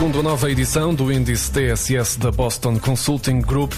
Segundo a nova edição do índice TSS da Boston Consulting Group,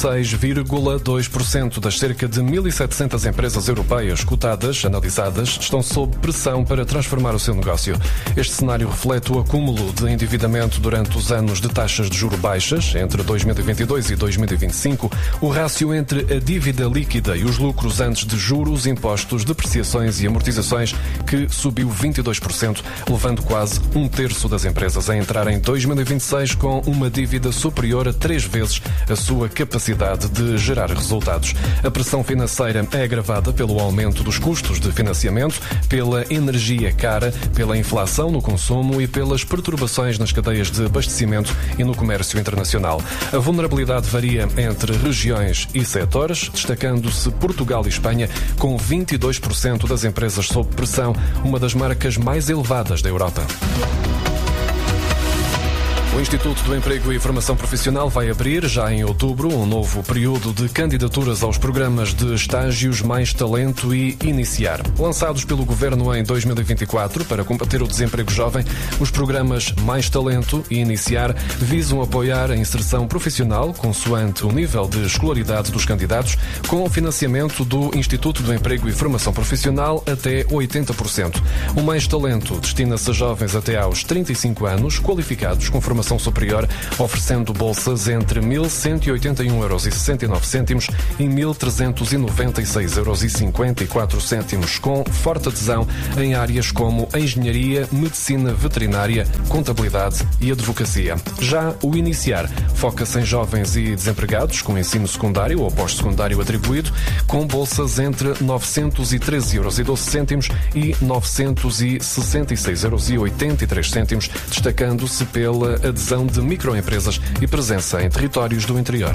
16,2% das cerca de 1.700 empresas europeias cotadas, analisadas, estão sob pressão para transformar o seu negócio. Este cenário reflete o acúmulo de endividamento durante os anos de taxas de juros baixas, entre 2022 e 2025, o rácio entre a dívida líquida e os lucros antes de juros, impostos, depreciações e amortizações, que subiu 22%, levando quase um terço das empresas a entrar em 2026 com uma dívida superior a 3 vezes a sua capacidade de gerar resultados. A pressão financeira é agravada pelo aumento dos custos de financiamento, pela energia cara, pela inflação no consumo e pelas perturbações nas cadeias de abastecimento e no comércio internacional. A vulnerabilidade varia entre regiões e setores, destacando-se Portugal e Espanha, com 22% das empresas sob pressão, uma das marcas mais elevadas da Europa. O Instituto do Emprego e Formação Profissional vai abrir, já em outubro, um novo período de candidaturas aos programas de estágios Mais Talento e Iniciar. Lançados pelo Governo em 2024 para combater o desemprego jovem, os programas Mais Talento e Iniciar visam apoiar a inserção profissional consoante o nível de escolaridade dos candidatos, com o financiamento do Instituto do Emprego e Formação Profissional até 80%. O Mais Talento destina-se a jovens até aos 35 anos, qualificados com formação superior, oferecendo bolsas entre 1.181,69€ e 1.396,54€, com forte adesão em áreas como engenharia, medicina veterinária, contabilidade e advocacia. Já o Iniciar foca-se em jovens e desempregados com ensino secundário ou pós-secundário atribuído, com bolsas entre 913,12€ e 966,83€, destacando-se pela adesão de microempresas e presença em territórios do interior.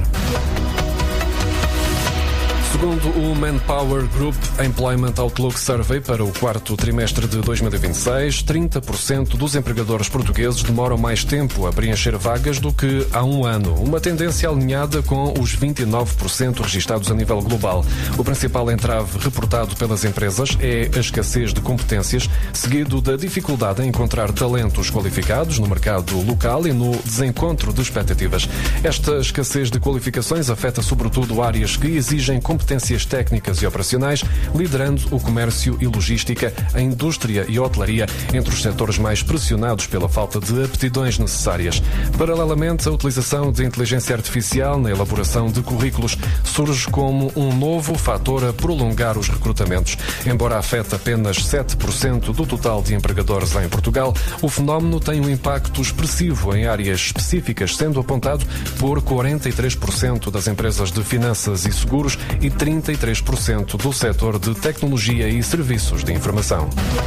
Segundo o Manpower Group Employment Outlook Survey para o quarto trimestre de 2026, 30% dos empregadores portugueses demoram mais tempo a preencher vagas do que há um ano, uma tendência alinhada com os 29% registados a nível global. O principal entrave reportado pelas empresas é a escassez de competências, seguido da dificuldade em encontrar talentos qualificados no mercado local e no desencontro de expectativas. Esta escassez de qualificações afeta sobretudo áreas que exigem competências técnicas e operacionais, liderando o comércio e logística, a indústria e a hotelaria, entre os setores mais pressionados pela falta de aptidões necessárias. Paralelamente, a utilização de inteligência artificial na elaboração de currículos surge como um novo fator a prolongar os recrutamentos. Embora afete apenas 7% do total de empregadores em Portugal, o fenómeno tem um impacto expressivo em áreas específicas, sendo apontado por 43% das empresas de finanças e seguros e 33% do setor de tecnologia e serviços de informação.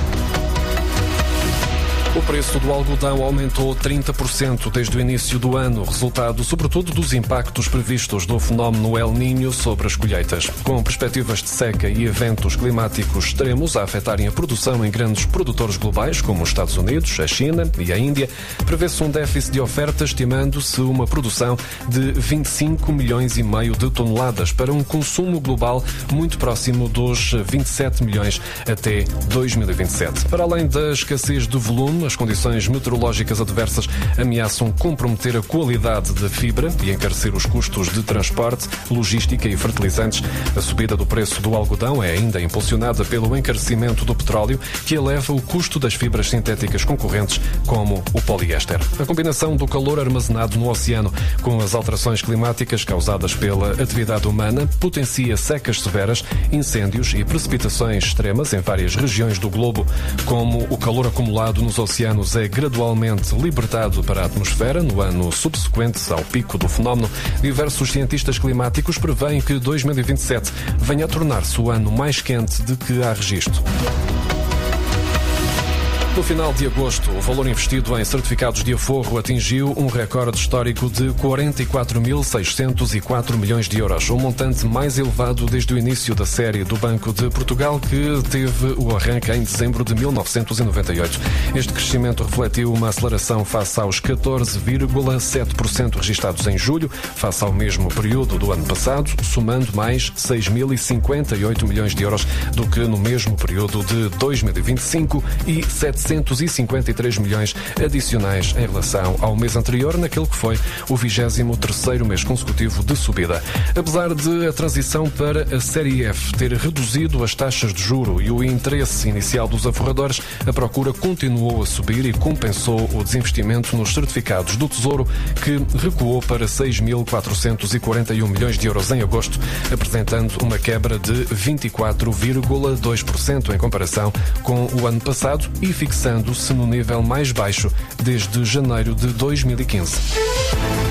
O preço do algodão aumentou 30% desde o início do ano, resultado sobretudo dos impactos previstos do fenómeno El Niño sobre as colheitas. Com perspectivas de seca e eventos climáticos extremos a afetarem a produção em grandes produtores globais, como os Estados Unidos, a China e a Índia, prevê-se um déficit de oferta, estimando-se uma produção de 25 milhões e meio de toneladas para um consumo global muito próximo dos 27 milhões até 2027. Para além da escassez de volume, as condições meteorológicas adversas ameaçam comprometer a qualidade da fibra e encarecer os custos de transporte, logística e fertilizantes. A subida do preço do algodão é ainda impulsionada pelo encarecimento do petróleo, que eleva o custo das fibras sintéticas concorrentes, como o poliéster. A combinação do calor armazenado no oceano com as alterações climáticas causadas pela atividade humana potencia secas severas, incêndios e precipitações extremas em várias regiões do globo. Como o calor acumulado nos oceanos é gradualmente libertado para a atmosfera no ano subsequente ao pico do fenómeno, diversos cientistas climáticos prevêem que 2027 venha a tornar-se o ano mais quente de que há registro. No final de agosto, o valor investido em certificados de aforro atingiu um recorde histórico de 44.604 milhões de euros, o montante mais elevado desde o início da série do Banco de Portugal, que teve o arranque em dezembro de 1998. Este crescimento refletiu uma aceleração face aos 14,7% registados em julho, face ao mesmo período do ano passado, somando mais 6.058 milhões de euros do que no mesmo período de 2025 e 700 753 milhões adicionais em relação ao mês anterior, naquele que foi o 23º mês consecutivo de subida. Apesar de a transição para a Série F ter reduzido as taxas de juro e o interesse inicial dos aforradores, a procura continuou a subir e compensou o desinvestimento nos certificados do Tesouro, que recuou para 6.441 milhões de euros em agosto, apresentando uma quebra de 24,2% em comparação com o ano passado e fixando-se no nível mais baixo desde janeiro de 2015.